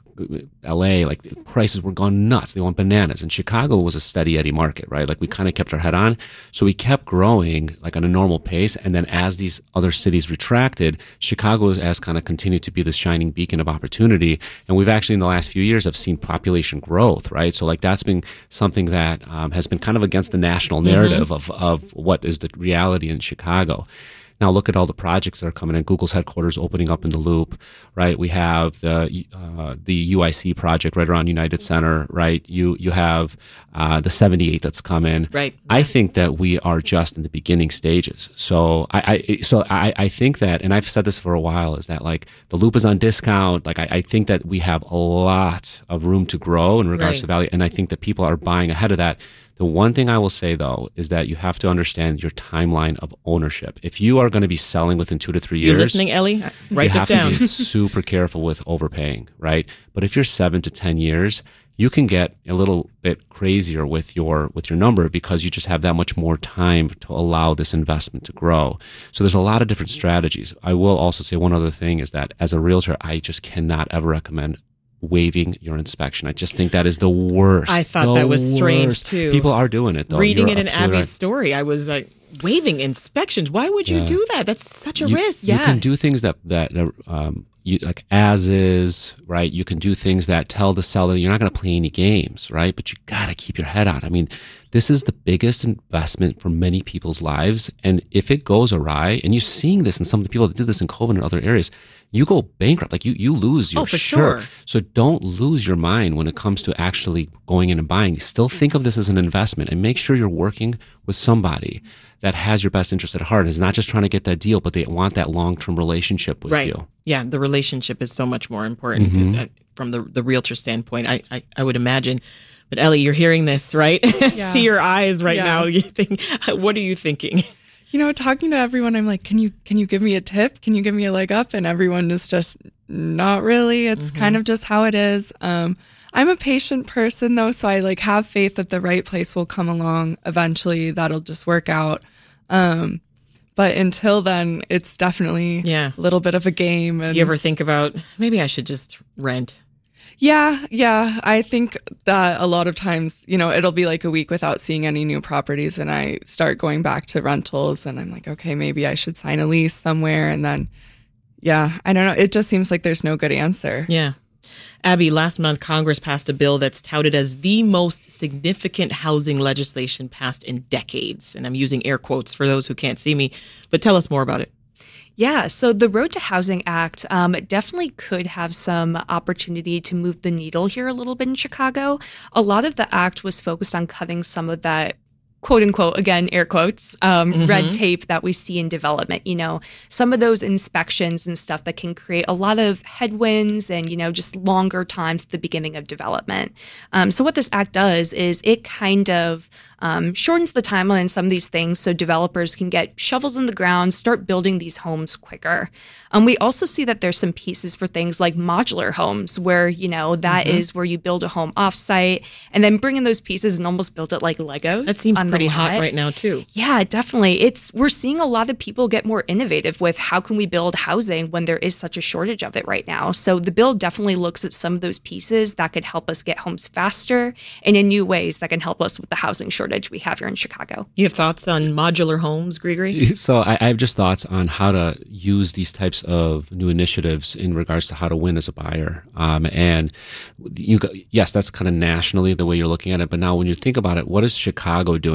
L A, like the prices were going nuts. They went bananas. And Chicago was a steady Eddie market, right? Like we kind of kept our head on. So we kept growing like on a normal pace. And then as these other cities retracted, Chicago has kind of continued to be this shining beacon of opportunity. And we've actually in the last few years have seen population growth, right? So like that's been something that um, has been kind of against the national narrative mm-hmm. of, of what is the reality in Chicago. Now look at all the projects that are coming in. Google's headquarters opening up in the Loop, right? We have the uh, the U I C project right around United Center, right? You you have uh, the seventy-eight that's come in.
Right.
I think that we are just in the beginning stages. So I, I so I, I think that, and I've said this for a while, is that like the Loop is on discount. Like I, I think that we have a lot of room to grow in regards
right.
to value, and I think that people are buying ahead of that. The one thing I will say, though, is that you have to understand your timeline of ownership. If you are going to be selling within two to three years...
You're listening, Ellie? Write this down.
You have to be super careful with overpaying, right? But if you're seven to ten years, you can get a little bit crazier with your with your number because you just have that much more time to allow this investment to grow. So there's a lot of different strategies. I will also say one other thing is that as a realtor, I just cannot ever recommend waiving your inspection. I just think that is the worst.
I thought
the
that was strange
worst.
too.
People are doing it though.
Reading
You're
it in Abby's
right.
story, I was like, waiving inspections. Why would you
Yeah.
do that? That's such a
you,
risk.
You can do things that that um, you like as is, right? You can do things that tell the seller you're not going to play any games, right? But you got to keep your head on. I mean, this is the biggest investment for many people's lives, and if it goes awry, and you're seeing this in some of the people that did this in COVID and other areas, you go bankrupt. Like you, you lose your
Oh, for
shirt.
sure.
So don't lose your mind when it comes to actually going in and buying. Still think of this as an investment and make sure you're working with somebody that has your best interest at heart. Is not just trying to get that deal, but they want that long-term relationship with
right.
you.
Yeah, the relationship is so much more important
Mhm.
uh, from the the realtor standpoint. I, I I would imagine. But Ellie, you're hearing this, right?
Yeah.
See your eyes right
Yeah.
now. You think, what are you thinking?
You know, talking to everyone, I'm like, can you can you give me a tip? Can you give me a leg up? And everyone is just not really. It's
Mm-hmm.
kind of just how it is. Um, I'm a patient person though, so I like have faith that the right place will come along eventually. That'll just work out. Um, but until then, it's definitely
Yeah.
a little bit of a game. And
You ever think about maybe I should just rent?
Yeah, yeah. I think that a lot of times, you know, it'll be like a week without seeing any new properties and I start going back to rentals and I'm like, okay, maybe I should sign a lease somewhere. And then, yeah, I don't know. It just seems like there's no good answer.
Yeah. Abby, last month, Congress passed a bill that's touted as the most significant housing legislation passed in decades. And I'm using air quotes for those who can't see me. But tell us more about it.
Yeah, so the Road to Housing Act um, definitely could have some opportunity to move the needle here a little bit in Chicago. A lot of the act was focused on cutting some of that, quote unquote, again, air quotes, um,
Mhm.
red tape that we see in development. You know, some of those inspections and stuff that can create a lot of headwinds and, you know, just longer times at the beginning of development. Um, so what this act does is it kind of um, shortens the timeline on some of these things so developers can get shovels in the ground, start building these homes quicker. Um, we also see that there's some pieces for things like modular homes where, you know, that
Mhm.
is where you build a home offsite and then bring in those pieces and almost build it like Legos.
That seems
on the
pretty hot
lot.
right now, too.
Yeah, definitely. It's we're seeing a lot of people get more innovative with how can we build housing when there is such a shortage of it right now. So the bill definitely looks at some of those pieces that could help us get homes faster and in new ways that can help us with the housing shortage we have here in Chicago.
You have thoughts on modular homes, Grigory?
So I, I have just thoughts on how to use these types of new initiatives in regards to how to win as a buyer. Um, and you go, yes, that's kind of nationally the way you're looking at it. But now when you think about it, what is Chicago doing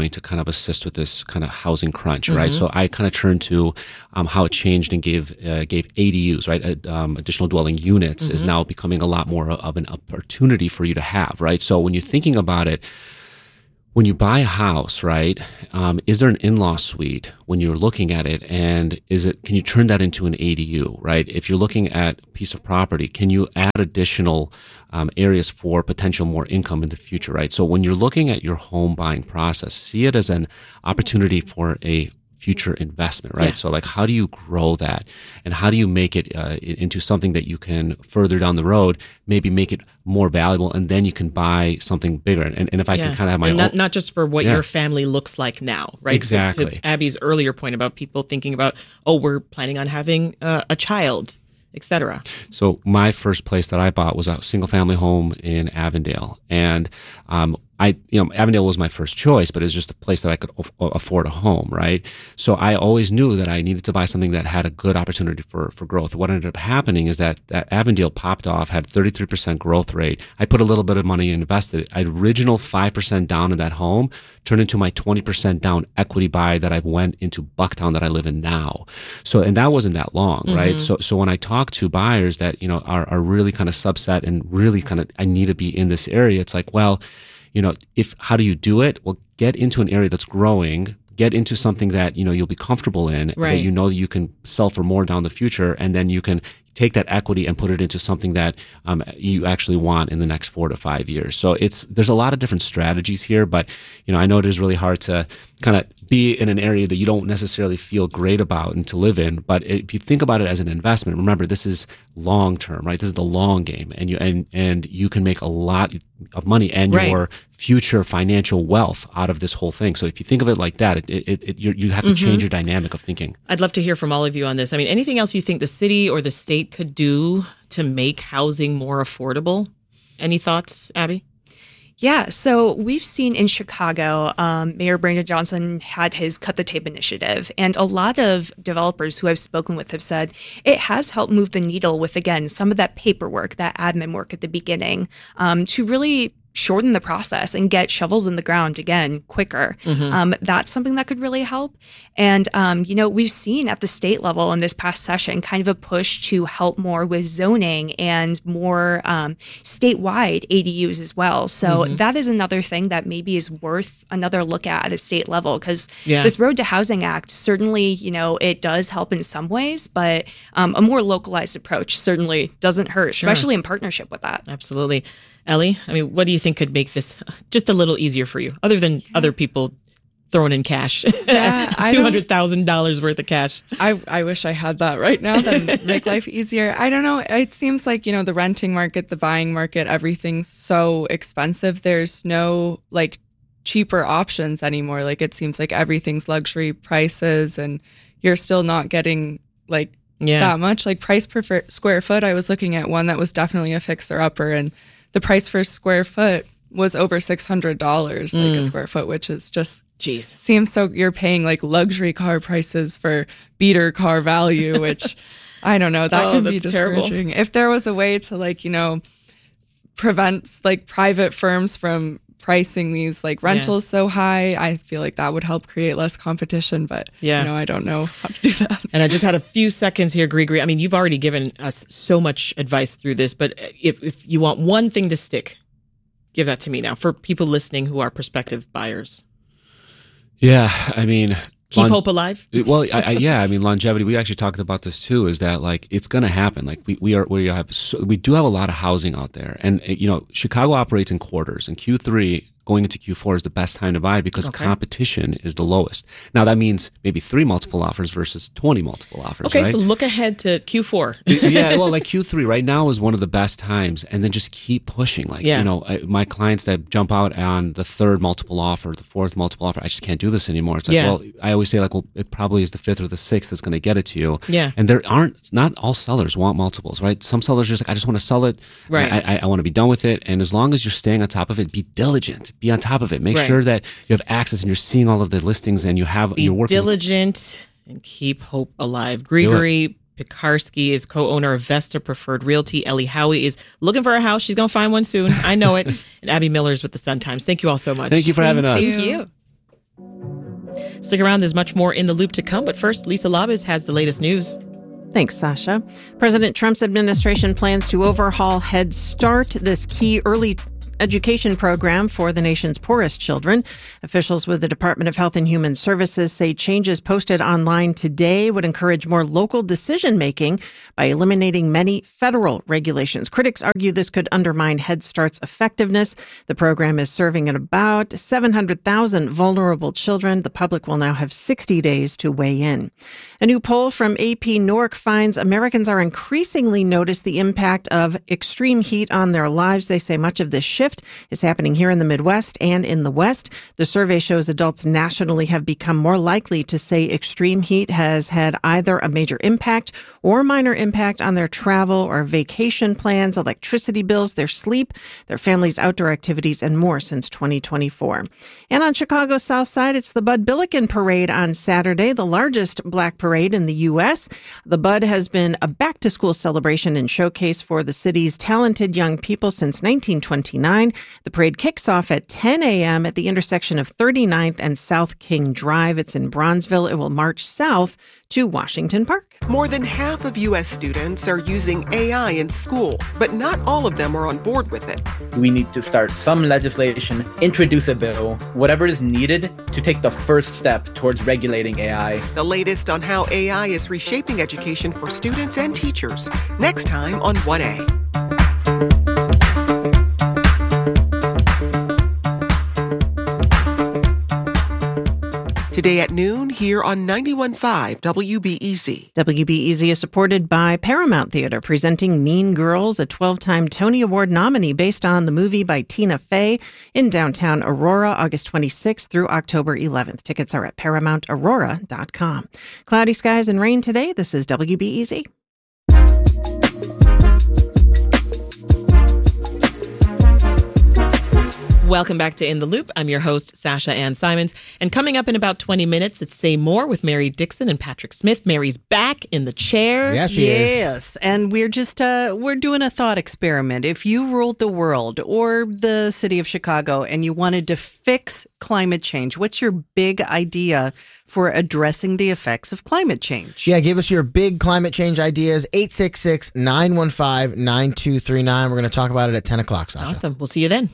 wanting to kind of assist with this kind of housing crunch, right?
Mhm.
So I kind of turned to um, how it changed and gave uh, gave A D Us, right? Uh, um, additional dwelling units is
Mhm.
now becoming a lot more of an opportunity for you to have, right? So when you're thinking about it, when you buy a house, right, um, is there an in-law suite when you're looking at it, and is it, can you turn that into an A D U, right? If you're looking at a piece of property, can you add additional um, areas for potential more income in the future, right? So when you're looking at your home buying process, see it as an opportunity for a future investment, right?
Yes.
So like, how do you grow that, and how do you make it uh, into something that you can further down the road, maybe make it more valuable, and then you can buy something bigger. And, and if I
Yeah.
can kind of have my
and
own,
not, not just for what
Yeah.
your family looks like now, right? To-
Exactly.
To, Abby's earlier point about people thinking about, oh, we're planning on having uh, a child, et cetera.
So my first place that I bought was a single family home in Avondale, and um, I, you know, Avondale was my first choice, but it's just a place that I could af- afford a home, right? So I always knew that I needed to buy something that had a good opportunity for, for growth. What ended up happening is that, that Avondale popped off, had thirty-three percent growth rate. I put a little bit of money and invested it. I original five percent down in that home turned into my twenty percent down equity buy that I went into Bucktown that I live in now. So, and that wasn't that long, right?
Mhm.
So, so when I talk to buyers that, you know, are, are really kind of subset and really kind of, I need to be in this area, it's like, well, you know, if, how do you do it? Well, get into an area that's growing, get into something that, you know, you'll be comfortable in,
Right.
that you know that you can sell for more down the future, and then you can take that equity and put it into something that um, you actually want in the next four to five years. So it's, there's a lot of different strategies here, but, you know, I know it is really hard to kind of be in an area that you don't necessarily feel great about and to live in. But if you think about it as an investment, remember, this is long term, right? This is the long game, and you, and, and you can make a lot of money and
Right.
your future financial wealth out of this whole thing. So if you think of it like that, it, it, it you you have to
Mhm.
change your dynamic of thinking.
I'd love to hear from all of you on this. I mean, anything else you think the city or the state could do to make housing more affordable? Any thoughts, Abby?
Yeah, so we've seen in Chicago, um, Mayor Brandon Johnson had his Cut the Tape initiative, and a lot of developers who I've spoken with have said it has helped move the needle with, again, some of that paperwork, that admin work at the beginning, um, to really shorten the process and get shovels in the ground again quicker.
Mhm.
Um, that's something that could really help. And, um, you know, we've seen at the state level in this past session kind of a push to help more with zoning and more um, statewide A D Us as well. So
Mhm.
that is another thing that maybe is worth another look at at a state level, because
Yeah.
this Road to Housing Act, certainly, you know, it does help in some ways, but um, a more localized approach certainly doesn't hurt,
Sure.
especially in partnership with that.
Absolutely. Ellie, I mean, what do you think could make this just a little easier for you, other than other people throwing in cash?
Yeah, I
two
don't-
hundred thousand dollars worth of cash.
I, I wish I had that right now. That'd make life easier. I don't know. It seems like, you know, the renting market, the buying market, everything's so expensive. There's no like cheaper options anymore. Like it seems like everything's luxury prices, and you're still not getting like
Yeah.
that much. Like price per f- square foot, I was looking at one that was definitely a fixer upper, and the price per square foot was over six hundred dollars like a
Mm.
square foot, which is just
Jeez.
seems so you're paying like luxury car prices for beater car value, which I don't know, that
Oh,
can be
that's terrible.
discouraging. If there was a way to like, you know, prevent like private firms from pricing these like rentals so high, I feel like that would help create less competition, but
Yeah.
you know, I don't know how to do that.
And I just had a few seconds here, Grigori. I mean, you've already given us so much advice through this, but if, if you want one thing to stick, give that to me now for people listening who are prospective buyers.
Yeah, I mean,
Keep
lon-
hope alive.
Well, I, I, yeah, I mean, longevity. We actually talked about this too. Is that like it's going to happen? Like we we are we have so, we do have a lot of housing out there, and you know, Chicago operates in quarters, and Q three going into Q four is the best time to buy because
Okay.
competition is the lowest. Now that means maybe three multiple offers versus twenty multiple offers.
Okay,
right?
so look ahead to Q four.
Yeah, well, like Q three right now is one of the best times, and then just keep pushing. Like,
Yeah.
you know, I, my clients that jump out on the third multiple offer, the fourth multiple offer, I just can't do this anymore. It's like,
Yeah.
well, I always say like, well, it probably is the fifth or the sixth that's going to get it to you.
Yeah.
And there aren't, not all sellers want multiples, right? Some sellers are just like, I just want to sell it.
Right.
I, I, I want to be done with it. And as long as you're staying on top of it, be diligent, be on top of it. Make
Right.
sure that you have access and you're seeing all of the listings and you have,
Be
you're working. with-
diligent and keep hope alive. Grigori Pekarsky is co-owner of Vesta Preferred Realty. Ellie Howie is looking for a house. She's going to find one soon. I know it. And Abby Miller is with the Sun Times. Thank you all so much.
Thank you for having us.
Thank you.
Stick around, there's much more in the loop to come. But first, Lisa Labis has the latest news.
Thanks, Sasha. President Trump's administration plans to overhaul Head Start, this key early education program for the nation's poorest children. Officials with the Department of Health and Human Services say changes posted online today would encourage more local decision-making by eliminating many federal regulations. Critics argue this could undermine Head Start's effectiveness. The program is serving at about seven hundred thousand vulnerable children. The public will now have sixty days to weigh in. A new poll from A P Newark finds Americans are increasingly notice the impact of extreme heat on their lives. They say much of this shift is happening here in the Midwest and in the West. The survey shows adults nationally have become more likely to say extreme heat has had either a major impact or minor impact on their travel or vacation plans, electricity bills, their sleep, their family's outdoor activities, and more since twenty twenty-four. And on Chicago's South Side, it's the Bud Billiken Parade on Saturday, the largest black parade in the U S. The Bud has been a back-to-school celebration and showcase for the city's talented young people since nineteen twenty-nine. The parade kicks off at ten a.m. at the intersection of thirty-ninth and South King Drive. It's in Bronzeville. It will march south to Washington Park.
More than half of U S students are using A I in school, but not all of them are on board with it.
We need to start some legislation, introduce a bill, whatever is needed to take the first step towards regulating A I.
The latest on how A I is reshaping education for students and teachers. Next time on one A. Today at noon here on ninety-one point five W B E Z.
W B E Z is supported by Paramount Theater, presenting Mean Girls, a twelve-time Tony Award nominee based on the movie by Tina Fey, in downtown Aurora, August twenty-sixth through October eleventh. Tickets are at paramount aurora dot com. Cloudy skies and rain today. This is W B E Z.
Welcome back to In the Loop. I'm your host, Sasha Ann Simons. And coming up in about twenty minutes, it's Say More with Mary Dixon and Patrick Smith. Mary's back in the chair.
Yes, she is. Yes, and we're just, uh, we're doing a thought experiment. If you ruled the world or the city of Chicago and you wanted to fix climate change, what's your big idea for addressing the effects of climate change?
Yeah, give us your big climate change ideas. eight six six, nine one five, nine two three nine. We're going to talk about it at ten o'clock, Sasha.
Awesome. We'll see you then.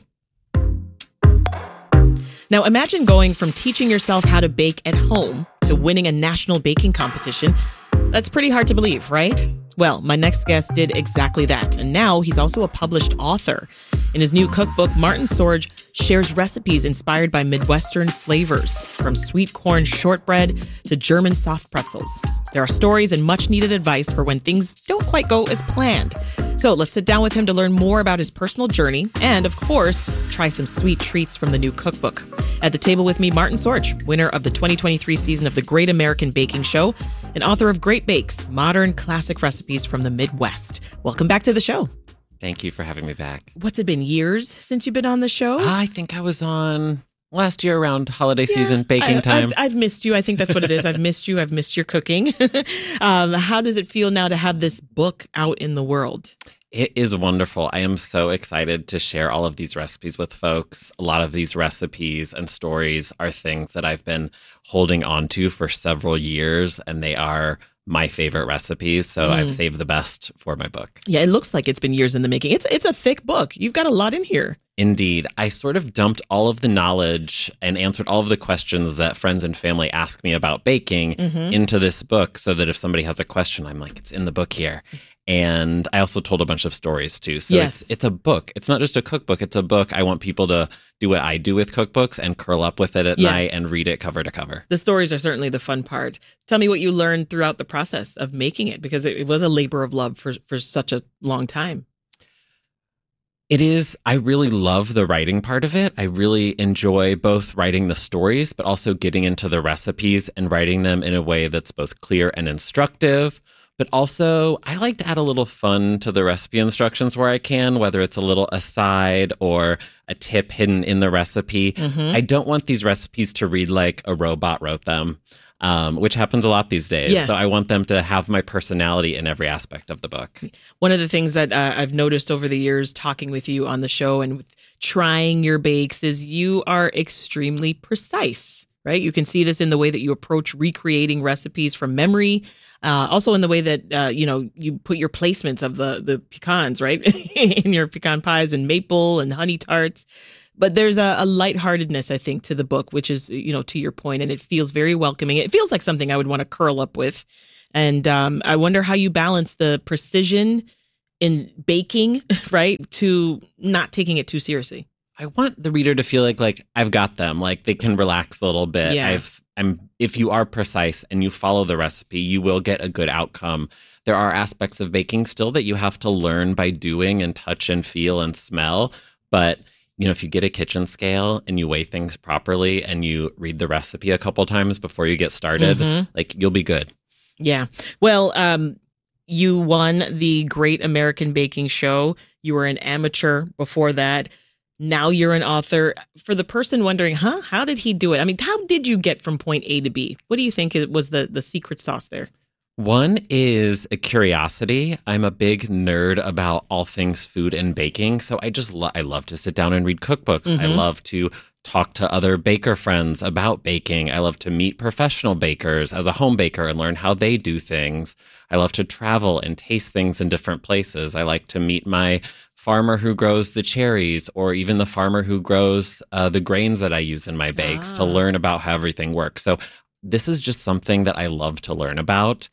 Now, imagine going from teaching yourself how to bake at home to winning a national baking competition. That's pretty hard to believe, right? Well, my next guest did exactly that, and now he's also a published author. In his new cookbook, Martin Sorge shares recipes inspired by Midwestern flavors, from sweet corn shortbread to German soft pretzels. There are stories and much-needed advice for when things don't quite go as planned. So let's sit down with him to learn more about his personal journey and, of course, try some sweet treats from the new cookbook. At the table with me, Martin Sorge, winner of the twenty twenty-three season of the Great American Baking Show and author of Great Bakes, Modern Classic Recipes from the Midwest. Welcome back to the show.
Thank you for having me back.
What's it been, years since you've been on the show?
I think I was on last year around holiday yeah, season, baking
I,
time.
I've, I've missed you. I think that's what it is. I've missed you. I've missed your cooking. um, how does it feel now to have this book out in the world?
It is wonderful. I am so excited to share all of these recipes with folks. A lot of these recipes and stories are things that I've been holding on to for several years, and they are my favorite recipes. So mm. I've saved the best for my book.
Yeah, it looks like it's been years in the making. It's it's a thick book. You've got a lot in here.
Indeed. I sort of dumped all of the knowledge and answered all of the questions that friends and family ask me about baking mm-hmm. into this book, so that if somebody has a question, I'm like, it's in the book here. And I also told a bunch of stories too. So
yes.
it's, it's a book. It's not just a cookbook. It's a book. I want people to do what I do with cookbooks and curl up with it at
yes.
night and read it cover to cover.
The stories are certainly the fun part. Tell me what you learned throughout the process of making it, because it, it was a labor of love for, for such a long time.
It is. I really love the writing part of it. I really enjoy both writing the stories, but also getting into the recipes and writing them in a way that's both clear and instructive. But also, I like to add a little fun to the recipe instructions where I can, whether it's a little aside or a tip hidden in the recipe. Mm-hmm. I don't want these recipes to read like a robot wrote them, um, which happens a lot these days.
Yeah.
So I want them to have my personality in every aspect of the book.
One of the things that uh, I've noticed over the years talking with you on the show and with trying your bakes is you are extremely precise right? You can see this in the way that you approach recreating recipes from memory. Uh, also in the way that, uh, you know, you put your placements of the, the pecans, right? in your pecan pies and maple and honey tarts. But there's a, a lightheartedness, I think, to the book, which is, you know, to your point, and it feels very welcoming. It feels like something I would want to curl up with. And um, I wonder how you balance the precision in baking, right, to not taking it too seriously.
I want the reader to feel like like I've got them, like they can relax a little bit.
Yeah.
I've I'm if you are precise and you follow the recipe, you will get a good outcome. There are aspects of baking still that you have to learn by doing and touch and feel and smell, but you know, if you get a kitchen scale and you weigh things properly and you read the recipe a couple times before you get started,
Mhm.
like you'll be good.
Yeah. Well, um, you won the Great American Baking Show. You were an amateur before that. Now you're an author. For the person wondering, huh, how did he do it? I mean, how did you get from point A to B? What do you think it was the, the secret sauce there?
One is a curiosity. I'm a big nerd about all things food and baking. So I just lo- I love to sit down and read cookbooks. I
Mhm.
love to talk to other baker friends about baking. I love to meet professional bakers as a home baker and learn how they do things. I love to travel and taste things in different places. I like to meet my farmer who grows the cherries or even the farmer who grows uh, the grains that I use in my bakes to learn about how everything works. So this is just something that I love to learn about.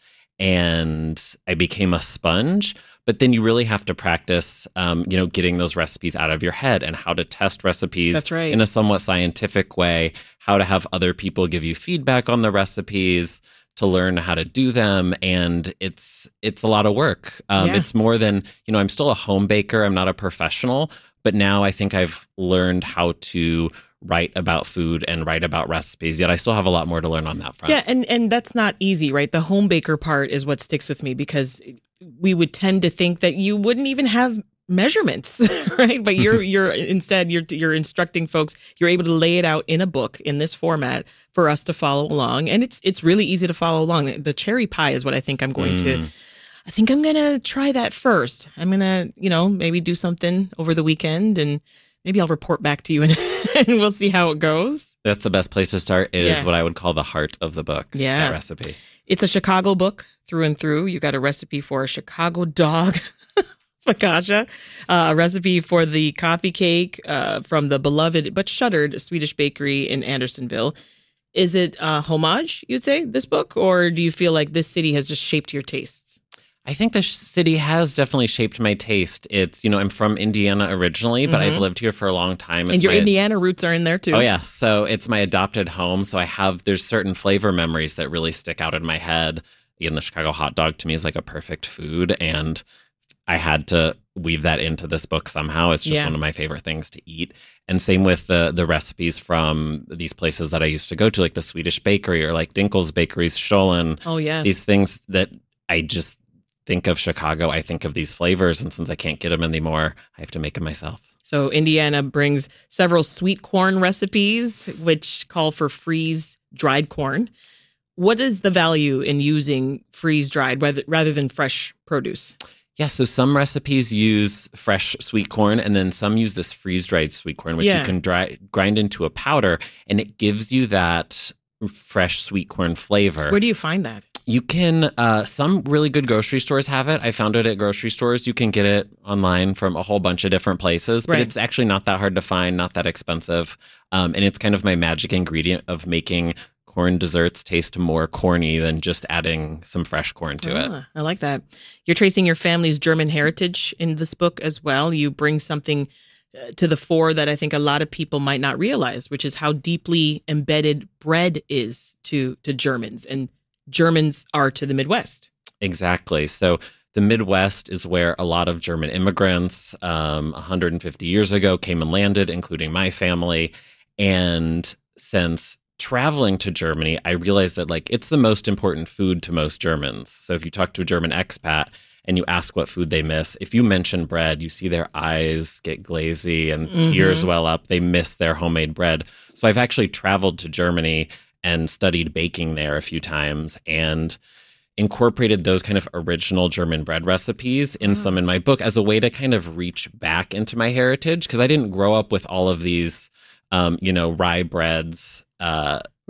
And I became a sponge, but then you really have to practice, um, you know, getting those recipes out of your head and how to test recipes
That's right.
in a somewhat scientific way, how to have other people give you feedback on the recipes, to learn how to do them. And it's it's a lot of work. Um,
Yeah.
It's more than, you know, I'm still a home baker. I'm not a professional, but now I think I've learned how to write about food and write about recipes, yet I still have a lot more to learn on that front.
Yeah, and, and that's not easy, right? The home baker part is what sticks with me because we would tend to think that you wouldn't even have measurements, right? But you're you're instead you're you're instructing folks. You're able to lay it out in a book in this format for us to follow along, and it's it's really easy to follow along. The cherry pie is what I think I'm going to.
Mm.
I think I'm gonna try that first. I'm gonna you know maybe do something over the weekend and. Maybe I'll report back to you and, and we'll see how it goes.
That's the best place to start. It
Yeah.
is what I would call the heart of the book,
Yes.
that recipe.
It's a Chicago book through and through. You got a recipe for a Chicago dog focaccia, uh, a recipe for the coffee cake uh, from the beloved but shuttered Swedish bakery in Andersonville. Is it a homage, you'd say, this book? Or do you feel like this city has just shaped your tastes?
I think the sh- city has definitely shaped my taste. It's, you know, I'm from Indiana originally, but
Mhm.
I've lived here for a long time. It's
And your
my-
Indiana roots are in there too.
Oh, yeah. So it's my adopted home. So I have, there's certain flavor memories that really stick out in my head. Even the Chicago hot dog to me is like a perfect food. And I had to weave that into this book somehow. It's just
Yeah.
one of my favorite things to eat. And same with the the recipes from these places that I used to go to, like the Swedish bakery or like Dinkel's Bakeries, Stollen.
Oh, yes.
These things that I just think of Chicago, I think of these flavors. And since I can't get them anymore, I have to make them myself.
So Indiana brings several sweet corn recipes, which call for freeze-dried corn. What is the value in using freeze-dried rather, rather than fresh produce?
Yeah, so some recipes use fresh sweet corn, and then some use this freeze-dried sweet corn, which
Yeah.
you can dry, grind into a powder, and it gives you that fresh sweet corn flavor.
Where do you find that?
You can, uh, some really good grocery stores have it. I found it at grocery stores. You can get it online from a whole bunch of different places, but
Right.
it's actually not that hard to find, not that expensive. Um, and it's kind of my magic ingredient of making corn desserts taste more corny than just adding some fresh corn to it.
Ah, I like that. You're tracing your family's German heritage in this book as well. You bring something uh, to the fore that I think a lot of people might not realize, which is how deeply embedded bread is to to Germans, and Germans are to the Midwest.
Exactly. So the Midwest is where a lot of German immigrants um, one hundred fifty years ago came and landed, including my family. And since traveling to Germany, I realized that like it's the most important food to most Germans. So if you talk to a German expat and you ask what food they miss, if you mention bread, you see their eyes get glazy and
Mhm.
tears well up. They miss their homemade bread. So I've actually traveled to Germany and studied baking there a few times and incorporated those kind of original German bread recipes in some in my book as a way to kind of reach back into my heritage, because I didn't grow up with all of these, um, you know, rye breads uh,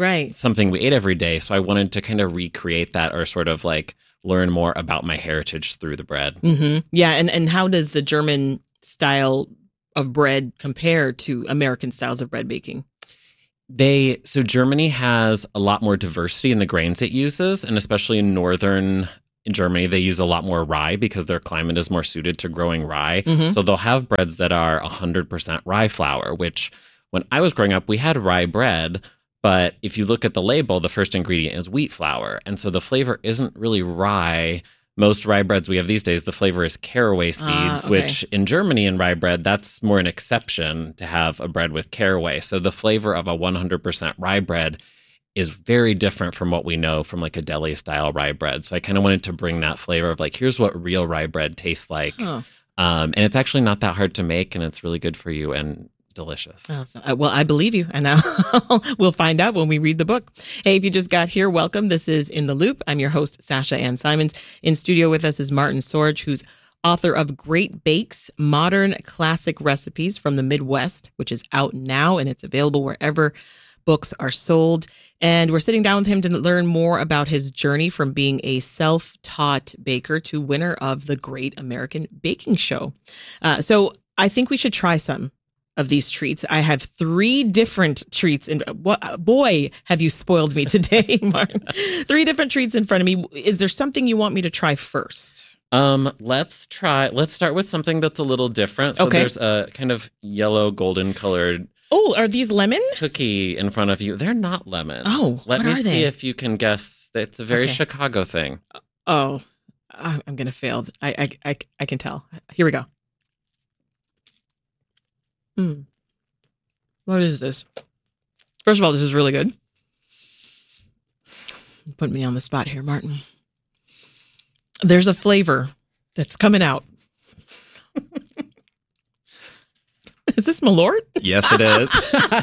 right.
something we ate every day. So I wanted to kind of recreate that or sort of like learn more about my heritage through the bread.
Mm-hmm. Yeah. And, and how does the German style of bread compare to American styles of bread baking?
They so Germany has a lot more diversity in the grains it uses, and especially in northern Germany, they use a lot more rye because their climate is more suited to growing rye.
Mhm.
So they'll have breads that are one hundred percent rye flour, which when I was growing up, we had rye bread, but if you look at the label, the first ingredient is wheat flour. And so the flavor isn't really rye. Most rye breads we have these days, the flavor is caraway seeds,
Ah, okay.
which in Germany in rye bread, that's more an exception to have a bread with caraway. So the flavor of a one hundred percent rye bread is very different from what we know from like a deli style rye bread. So I kind of wanted to bring that flavor of like, here's what real rye bread tastes like.
Huh.
Um, and it's actually not that hard to make, and it's really good for you and delicious.
Oh, so, uh, well, I believe you, and now we'll find out when we read the book. Hey, if you just got here, welcome. This is In the Loop. I'm your host, Sasha Ann Simons. In studio with us is Martin Sorge, who's author of Great Bakes, Modern Classic Recipes from the Midwest, which is out now, and it's available wherever books are sold. And we're sitting down with him to learn more about his journey from being a self-taught baker to winner of the Great American Baking Show. Uh, so I think we should try some of these treats. I have three different treats. And boy, have you spoiled me today, Martin. Three different treats in front of me. Is there something you want me to try first?
Um, let's try, let's start with something that's a little different. So
Okay.
there's a kind of yellow, golden colored
Oh, are these lemon?
cookie in front of you. They're not lemon.
Oh,
Let
what
me
are
see
they?
if you can guess. It's a very
Okay.
Chicago thing.
Oh, I- I'm going to fail. I, I, I, I can tell. Here we go. Hmm. What is this? First of all, this is really good. Put me on the spot here, Martin. There's a flavor that's coming out. Is this Malort?
Yes, it is.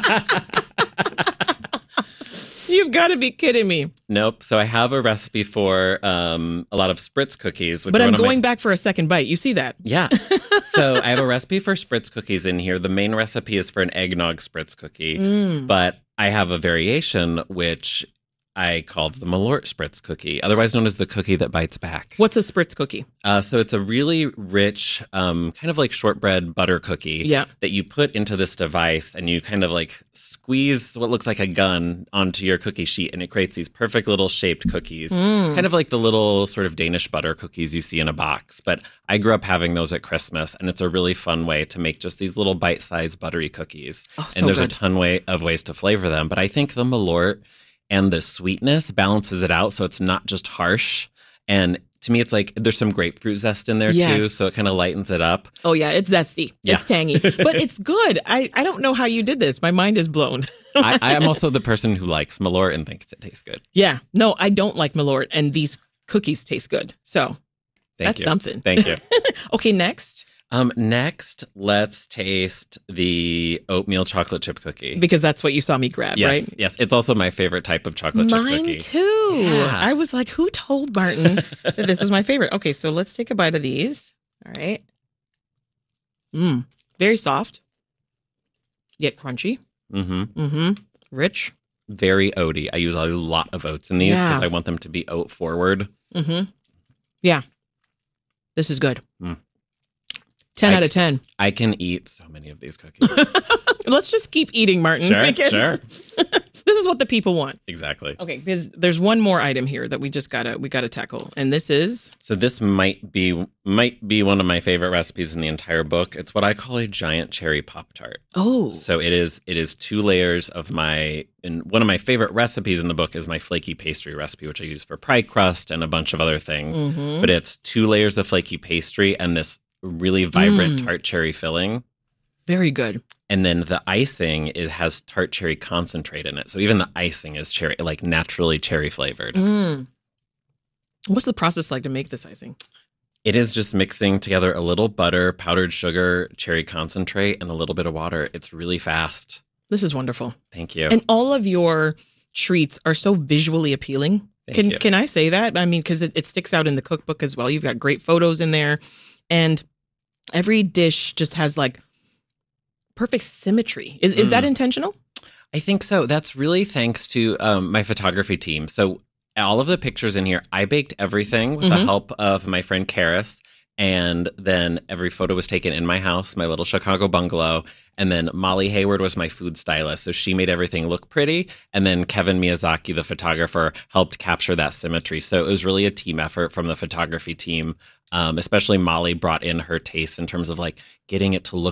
You've got to be kidding me.
Nope. So I have a recipe for um, a lot of Spritz cookies. Which
But
are
I'm
one of my-
going back for a second bite. You see that?
Yeah. So I have a recipe for Spritz cookies in here. The main recipe is for an eggnog Spritz cookie,
Mm.
but I have a variation which I call the Malort Spritz cookie, otherwise known as the cookie that bites back.
What's a Spritz cookie?
Uh, so it's a really rich, um, kind of like shortbread butter cookie
Yeah.
that you put into this device, and you kind of like squeeze what looks like a gun onto your cookie sheet, and it creates these perfect little shaped cookies,
Mm.
kind of like the little sort of Danish butter cookies you see in a box. But I grew up having those at Christmas, and it's a really fun way to make just these little bite-sized buttery cookies.
Oh, so
and there's
good.
a ton way of ways to flavor them, but I think the Malort and the sweetness balances it out, so it's not just harsh. And to me, it's like there's some grapefruit zest in there
Yes.
too, so it kind of lightens it up.
Oh, yeah, it's zesty.
Yeah.
It's tangy, but it's good. I, I don't know how you did this. My mind is blown.
I, I am also the person who likes Malort and thinks it tastes good.
Yeah, no, I don't like Malort, and these cookies taste good. So
Thank
that's
you.
something.
Thank you.
Okay, next,
Um, next, let's taste the oatmeal chocolate chip cookie.
because that's what you saw me grab,
yes,
right?
yes, it's also my favorite type of chocolate chip
Mine
cookie.
too.
Yeah.
I was like, who told Martin that this was my favorite? Okay, so let's take a bite of these. All right. Mmm, very soft, yet crunchy.
Mm-hmm.
Mm-hmm. Rich.
Very oaty. I use a lot of oats in these because
Yeah.
I want them to be oat forward.
Mm-hmm. Yeah. This is good.
Mm.
ten
I
out of
c-
ten.
I can eat so many of these cookies.
Let's just keep eating, Martin.
Sure,
because
sure.
This is what the people want.
Exactly.
Okay, because there's one more item here that we just gotta we gotta tackle, and this is
So this might be might be one of my favorite recipes in the entire book. It's what I call a giant cherry pop tart.
oh
So it is it is two layers of my and one of my favorite recipes in the book is my flaky pastry recipe, which I use for pie crust and a bunch of other things.
Mhm.
But it's two layers of flaky pastry and this really vibrant
Mm.
tart cherry filling.
very good.
And then the icing it has tart cherry concentrate in it. So even the icing is cherry, like naturally cherry flavored.
Mm. What's the process like to make this icing?
It is just mixing together a little butter, powdered sugar, cherry concentrate, and a little bit of water. It's really fast.
This is wonderful.
Thank you.
And all of your treats are so visually appealing.
Thank
can
you.
can I say that? I mean, because it, it sticks out in the cookbook as well. You've got great photos in there, and every dish just has like perfect symmetry. Is is that
Mm.
intentional?
I think so. That's really thanks to um, my photography team. So all of the pictures in here, I baked everything with
Mm-hmm.
the help of my friend Karis. And then every photo was taken in my house, my little Chicago bungalow. And then Molly Hayward was my food stylist. So she made everything look pretty. And then Kevin Miyazaki, the photographer, helped capture that symmetry. So it was really a team effort from the photography team. Um, especially Molly brought in her taste in terms of like getting it to look